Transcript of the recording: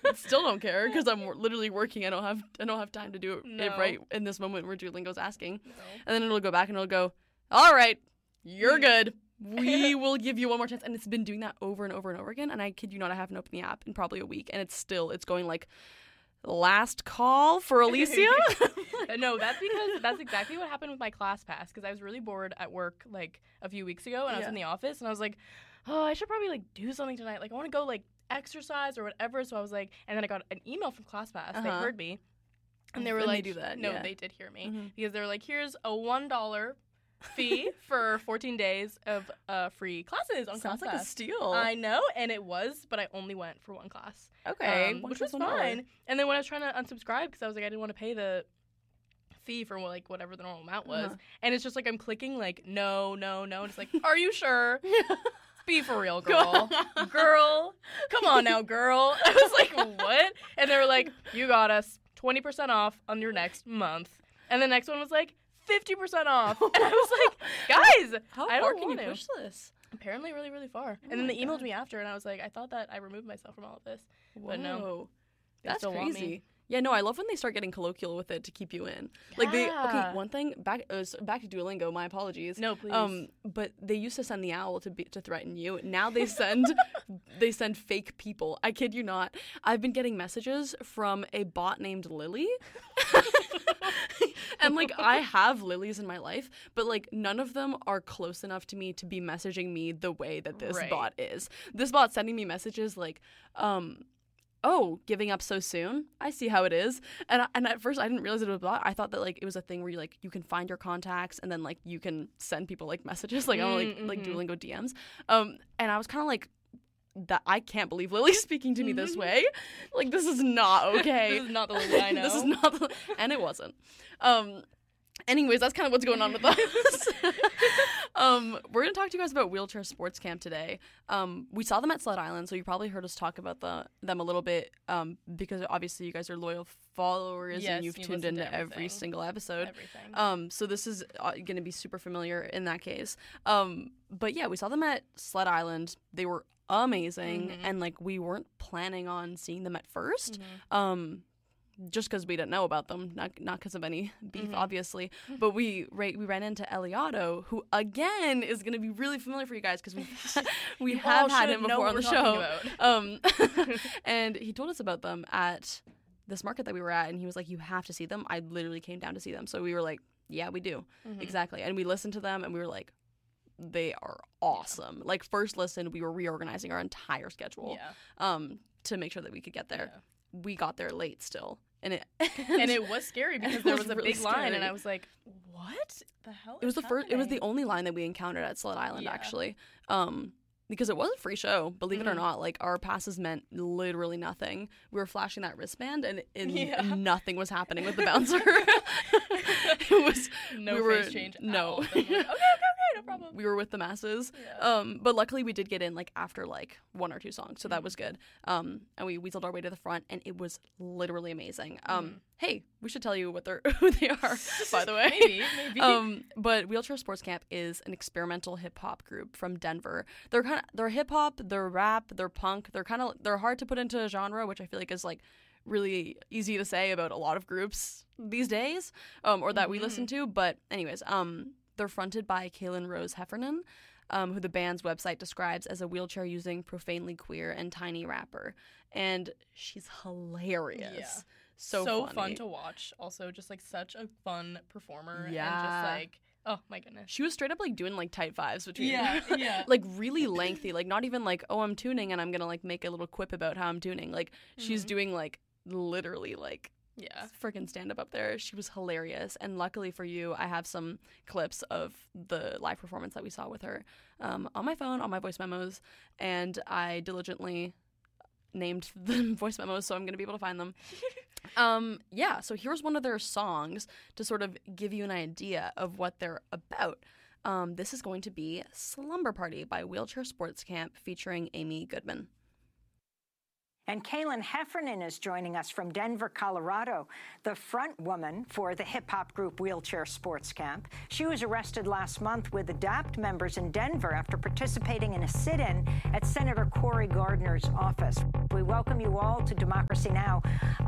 Still don't care because I'm literally working. I don't have time to do it right in this moment where Duolingo's asking. No. And then it'll go back and it'll go, all right, you're good. We will give you one more chance. And it's been doing that over and over and over again. And I kid you not, I haven't opened the app in probably a week. And it's going like, last call for Alicia. No, that's exactly what happened with my ClassPass, because I was really bored at work like a few weeks ago, and I was in the office, and I was like, oh, I should probably like do something tonight. Like I want to go like exercise or whatever. So I was like, and then I got an email from ClassPass. They heard me, and they were like, they do that. No, they did hear me because they were like, here's a $1 fee for 14 days of free classes on Sounds ClassPass. like a steal. I know, and it was, but I only went for one class. Okay, which was fine. And then when I was trying to unsubscribe because I was like, I didn't want to pay the fee for like whatever the normal amount was, and it's just like I'm clicking like no, and it's like, are you sure? Be for real, girl. Girl, come on now, girl. I was like, what? And they were like, you got us 20% off on your next month. And the next one was like 50% off. And I was like, guys, how I far don't can you want push this? Apparently really, really far. Oh And then my they emailed God. me after, and I was like, I thought that I removed myself from all of this. Whoa. But no. They That's still want crazy. me. Yeah, no, I love when they start getting colloquial with it to keep you in. Yeah. One thing, back to Duolingo, my apologies. No, please. But they used to send the owl to threaten you. Now they send fake people. I kid you not. I've been getting messages from a bot named Lily. And like I have lilies in my life, but like none of them are close enough to me to be messaging me the way that this bot is. This bot's sending me messages like, oh, giving up so soon? I see how it is. And at first I didn't realize it was a bot. I thought that like it was a thing where you can find your contacts and then like you can send people like messages like like Duolingo DMs. And I was kind of like, that I can't believe Lily's speaking to me this way. Like this is not okay. This is not the Lily I know. This is not and it wasn't. Anyways, that's kind of what's going on with us. We're going to talk to you guys about Wheelchair Sports Camp today. We saw them at Sled Island, so you probably heard us talk about them a little bit because obviously you guys are loyal followers and you've tuned into every single episode. Everything. So this is going to be super familiar in that case. But yeah, we saw them at Sled Island. They were amazing, and like we weren't planning on seeing them at first. Just because we didn't know about them, not because of any beef, obviously. But we ran into Eliotto, who again is going to be really familiar for you guys because we have had him before on the show. And he told us about them at this market that we were at, and he was like, "You have to see them." I literally came down to see them, so we were like, "Yeah, we do, exactly." And we listened to them, and we were like, "They are awesome!" Yeah. Like first listen, we were reorganizing our entire schedule, to make sure that we could get there. Yeah. We got there late still. And it was scary because there was a really big line, and I was like, "What the hell?" It was it was the only line that we encountered at Sled Island, actually, because it was a free show. Believe it or not, like our passes meant literally nothing. We were flashing that wristband, and nothing was happening with the bouncer. It was face change. No. Okay, no problem. We were with the masses, but luckily we did get in like after like one or two songs, so that was good. And we weaseled our way to the front, and it was literally amazing. Hey, we should tell you who they are, by the way. Maybe. But Wheelchair Sports Camp is an experimental hip hop group from Denver. They're hip hop, they're rap, they're punk. They're hard to put into a genre, which I feel like is like really easy to say about a lot of groups these days, or that we listen to. But anyways, they're fronted by Kaylin Rose Heffernan, who the band's website describes as a wheelchair-using, profanely queer, and tiny rapper. And she's hilarious. Yeah. So fun to watch. Also, just like such a fun performer. Yeah. And just like, oh my goodness. She was straight up like doing like tight fives between Yeah. like really lengthy, like not even like, oh, I'm tuning and I'm gonna like make a little quip about how I'm tuning. Like she's doing like literally like freaking stand up there. She was hilarious, and luckily for you, I have some clips of the live performance that we saw with her on my phone, on my voice memos, and I diligently named the voice memos, so I'm gonna be able to find them. So here's one of their songs to sort of give you an idea of what they're about. This is going to be Slumber Party by Wheelchair Sports Camp featuring Amy Goodman. And Kaylin Heffernan is joining us from Denver, Colorado, the front woman for the hip-hop group Wheelchair Sports Camp. She was arrested last month with ADAPT members in Denver after participating in a sit-in at Senator Cory Gardner's office. We welcome you all to Democracy Now!